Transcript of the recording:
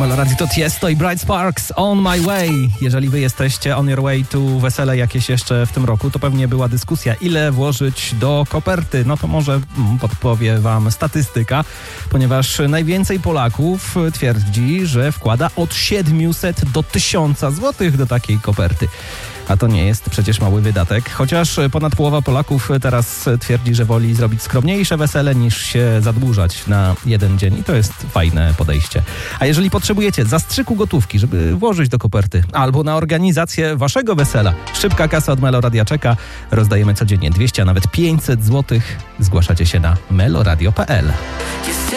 Meloradio to Tiesto i Bright Sparks, On My Way. Jeżeli wy jesteście on your way to wesele jakieś jeszcze w tym roku, to pewnie była dyskusja, ile włożyć do koperty. No to może podpowie wam statystyka, ponieważ najwięcej Polaków twierdzi, że wkłada od 700 do 1000 złotych do takiej koperty. A to nie jest przecież mały wydatek, chociaż ponad połowa Polaków teraz twierdzi, że woli zrobić skromniejsze wesele niż się zadłużać na jeden dzień i to jest fajne podejście. A jeżeli potrzebujecie zastrzyku gotówki, żeby włożyć do koperty albo na organizację waszego wesela, szybka kasa od Meloradia czeka. Rozdajemy codziennie 200, a nawet 500 złotych. Zgłaszacie się na meloradio.pl.